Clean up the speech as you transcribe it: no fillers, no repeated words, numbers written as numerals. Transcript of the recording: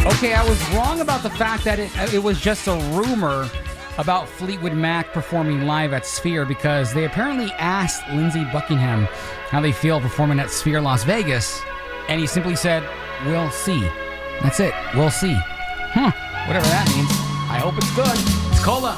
Okay, I was wrong about the fact that it was just a rumor about Fleetwood Mac performing live at Sphere, because they apparently asked Lindsey Buckingham how they feel performing at Sphere Las Vegas, and he simply said, "We'll see." That's it. We'll see. Whatever that means. I hope it's good. It's Cola.